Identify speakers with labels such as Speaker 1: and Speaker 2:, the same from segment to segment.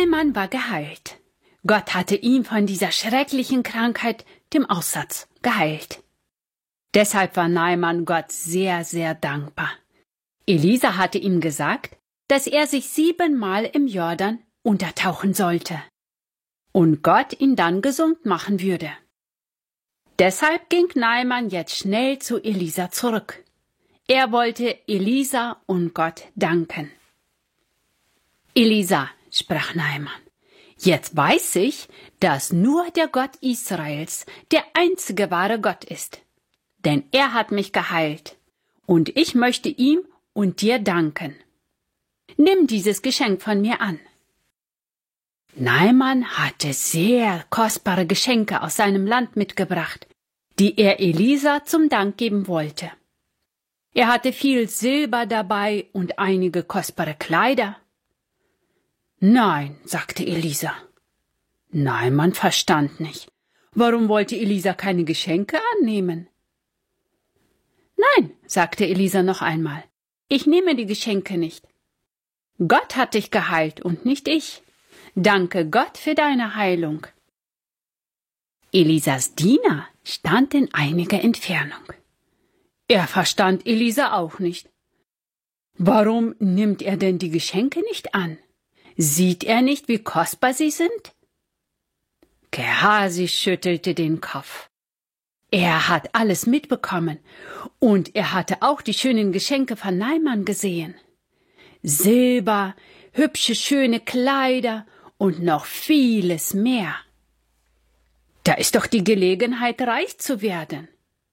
Speaker 1: Naaman war geheilt. Gott hatte ihn von dieser schrecklichen Krankheit, dem Aussatz, geheilt. Deshalb war Naaman Gott sehr, sehr dankbar. Elisa hatte ihm gesagt, dass er sich 7-mal im Jordan untertauchen sollte und Gott ihn dann gesund machen würde. Deshalb ging Naaman jetzt schnell zu Elisa zurück. Er wollte Elisa und Gott danken. Elisa, sprach Naaman, jetzt weiß ich, dass nur der Gott Israels der einzige wahre Gott ist. Denn er hat mich geheilt, und ich möchte ihm und dir danken. Nimm dieses Geschenk von mir an. Naaman hatte sehr kostbare Geschenke aus seinem Land mitgebracht, die er Elisa zum Dank geben wollte. Er hatte viel Silber dabei und einige kostbare Kleider. Nein, sagte Elisa. Naaman verstand nicht. Warum wollte Elisa keine Geschenke annehmen? Nein, sagte Elisa noch einmal, ich nehme die Geschenke nicht. Gott hat dich geheilt und nicht ich. Danke Gott für deine Heilung. Elisas Diener stand in einiger Entfernung. Er verstand Elisa auch nicht. Warum nimmt er denn die Geschenke nicht an? Sieht er nicht, wie kostbar sie sind? Gehasi schüttelte den Kopf. Er hat alles mitbekommen und er hatte auch die schönen Geschenke von Naaman gesehen. Silber, hübsche, schöne Kleider und noch vieles mehr. Da ist doch die Gelegenheit, reich zu werden.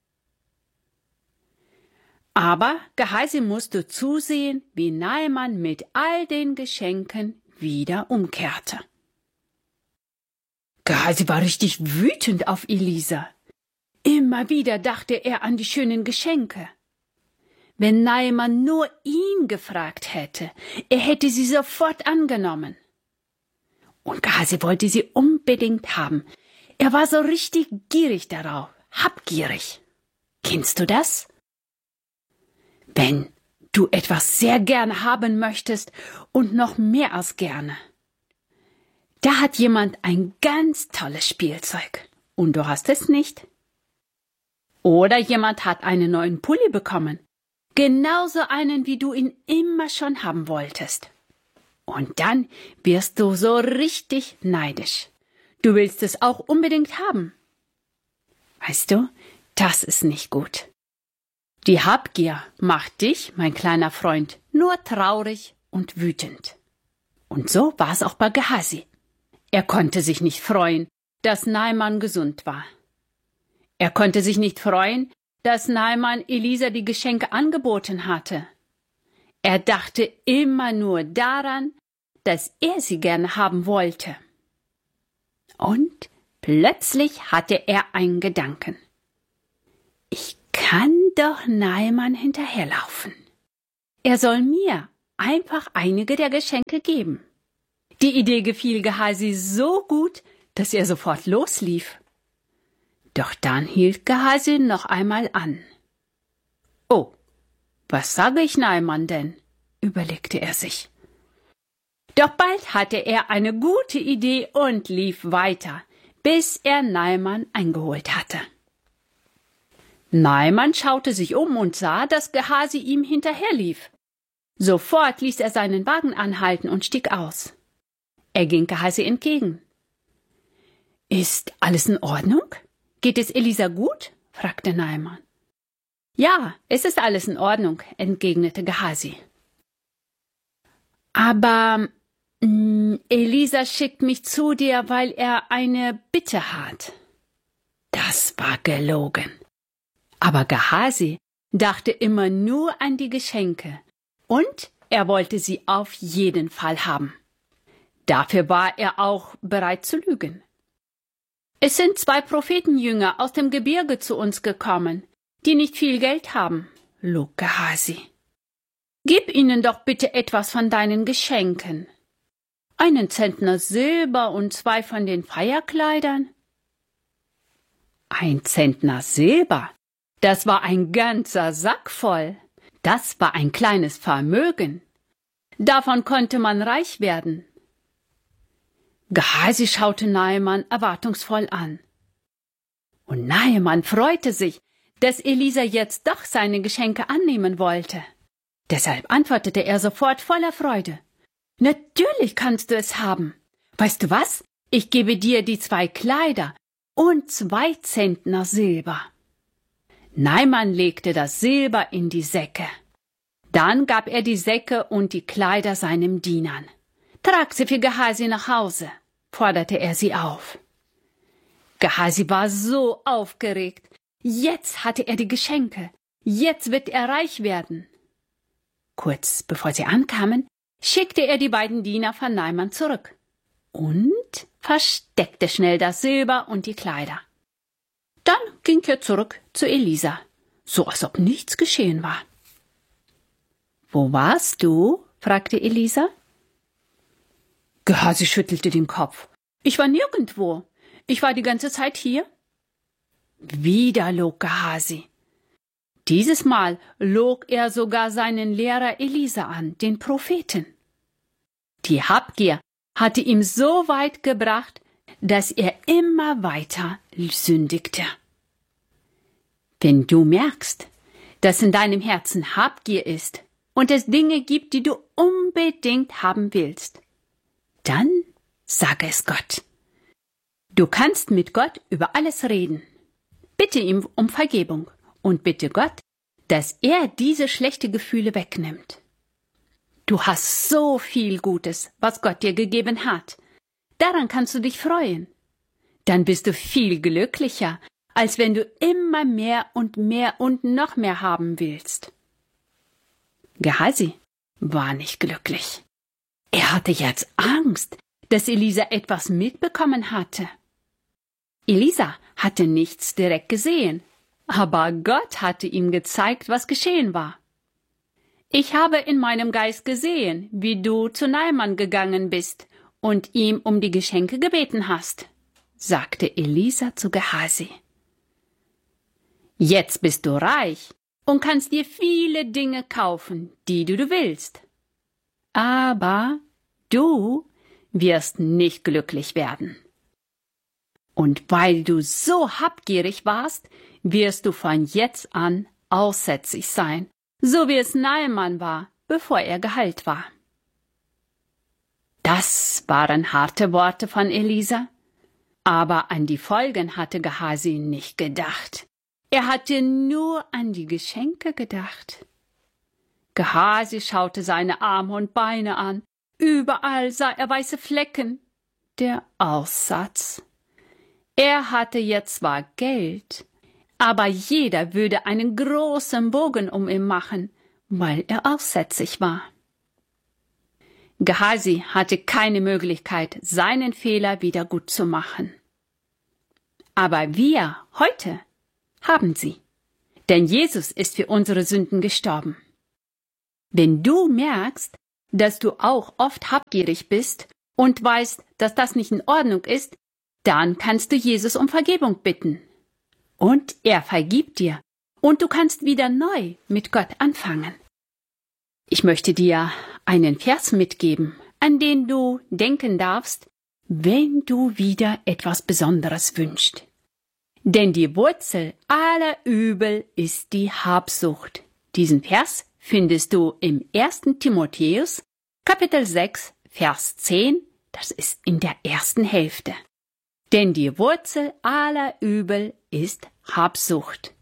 Speaker 1: Aber Gehasi musste zusehen, wie Naaman mit all den Geschenken wieder umkehrte. Gehasi war richtig wütend auf Elisa. Immer wieder dachte er an die schönen Geschenke. Wenn Naaman nur ihn gefragt hätte, er hätte sie sofort angenommen. Und Gehasi wollte sie unbedingt haben. Er war so richtig gierig darauf, habgierig. Kennst du das? Wenn du etwas sehr gerne haben möchtest und noch mehr als gerne. Da hat jemand ein ganz tolles Spielzeug und du hast es nicht. Oder jemand hat einen neuen Pulli bekommen, genauso einen, wie du ihn immer schon haben wolltest. Und dann wirst du so richtig neidisch. Du willst es auch unbedingt haben. Weißt du, das ist nicht gut. Die Habgier macht dich, mein kleiner Freund, nur traurig und wütend. Und so war es auch bei Gehasi. Er konnte sich nicht freuen, dass Naaman gesund war. Er konnte sich nicht freuen, dass Naaman Elisa die Geschenke angeboten hatte. Er dachte immer nur daran, dass er sie gerne haben wollte. Und plötzlich hatte er einen Gedanken. Ich kann doch Naaman hinterherlaufen. Er soll mir einfach einige der Geschenke geben. Die Idee gefiel Gehasi so gut, dass er sofort loslief. Doch dann hielt Gehasi noch einmal an. Oh, was sage ich Naaman denn? Überlegte er sich. Doch bald hatte er eine gute Idee und lief weiter, bis er Naaman eingeholt hatte. Naaman schaute sich um und sah, dass Gehasi ihm hinterherlief. Sofort ließ er seinen Wagen anhalten und stieg aus. Er ging Gehasi entgegen. »Ist alles in Ordnung? Geht es Elisa gut?« fragte Naaman. »Ja, es ist alles in Ordnung«, entgegnete Gehasi. »Aber Elisa schickt mich zu dir, weil er eine Bitte hat.« Das war gelogen. Aber Gehasi dachte immer nur an die Geschenke und er wollte sie auf jeden Fall haben. Dafür war er auch bereit zu lügen. »Es sind 2 Prophetenjünger aus dem Gebirge zu uns gekommen, die nicht viel Geld haben«, log Gehasi. »Gib ihnen doch bitte etwas von deinen Geschenken. Einen Zentner Silber und 2 von den Feierkleidern.« Ein Zentner Silber? Das war ein ganzer Sack voll. Das war ein kleines Vermögen. Davon konnte man reich werden. Gehasi schaute Naaman erwartungsvoll an. Und Naaman freute sich, dass Elisa jetzt doch seine Geschenke annehmen wollte. Deshalb antwortete er sofort voller Freude. Natürlich kannst du es haben. Weißt du was? Ich gebe dir die 2 Kleider und 2 Zentner Silber. Naaman legte das Silber in die Säcke. Dann gab er die Säcke und die Kleider seinen Dienern. Trag sie für Gehasi nach Hause, forderte er sie auf. Gehasi war so aufgeregt. Jetzt hatte er die Geschenke. Jetzt wird er reich werden. Kurz bevor sie ankamen, schickte er die beiden Diener von Naaman zurück und versteckte schnell das Silber und die Kleider. Dann ging er zurück zu Elisa, so als ob nichts geschehen war. »Wo warst du?« fragte Elisa. Gehasi schüttelte den Kopf. »Ich war nirgendwo. Ich war die ganze Zeit hier.« Wieder log Gehasi. Dieses Mal log er sogar seinen Lehrer Elisa an, den Propheten. Die Habgier hatte ihm so weit gebracht, dass er immer weiter sündigte. Wenn du merkst, dass in deinem Herzen Habgier ist und es Dinge gibt, die du unbedingt haben willst, dann sage es Gott. Du kannst mit Gott über alles reden. Bitte ihm um Vergebung und bitte Gott, dass er diese schlechten Gefühle wegnimmt. Du hast so viel Gutes, was Gott dir gegeben hat. Daran kannst du dich freuen. Dann bist du viel glücklicher, als wenn du immer mehr und noch mehr haben willst. Gehasi war nicht glücklich. Er hatte jetzt Angst, dass Elisa etwas mitbekommen hatte. Elisa hatte nichts direkt gesehen, aber Gott hatte ihm gezeigt, was geschehen war. Ich habe in meinem Geist gesehen, wie du zu Naaman gegangen bist und ihm um die Geschenke gebeten hast, sagte Elisa zu Gehasi. Jetzt bist du reich und kannst dir viele Dinge kaufen, die du willst. Aber du wirst nicht glücklich werden. Und weil du so habgierig warst, wirst du von jetzt an aussätzig sein, so wie es Naaman war, bevor er geheilt war. Das waren harte Worte von Elisa, aber an die Folgen hatte Gehasi nicht gedacht. Er hatte nur an die Geschenke gedacht. Gehasi schaute seine Arme und Beine an. Überall sah er weiße Flecken. Der Aussatz. Er hatte jetzt zwar Geld, aber jeder würde einen großen Bogen um ihn machen, weil er aussätzig war. Gehasi hatte keine Möglichkeit, seinen Fehler wieder gut zu machen. Aber wir heute haben sie, denn Jesus ist für unsere Sünden gestorben. Wenn du merkst, dass du auch oft habgierig bist und weißt, dass das nicht in Ordnung ist, dann kannst du Jesus um Vergebung bitten. Und er vergibt dir und du kannst wieder neu mit Gott anfangen. Ich möchte dir einen Vers mitgeben, an den du denken darfst, wenn du wieder etwas Besonderes wünschst. Denn die Wurzel aller Übel ist die Habsucht. Diesen Vers findest du im 1. Timotheus, Kapitel 6, Vers 10, das ist in der ersten Hälfte. Denn die Wurzel aller Übel ist Habsucht.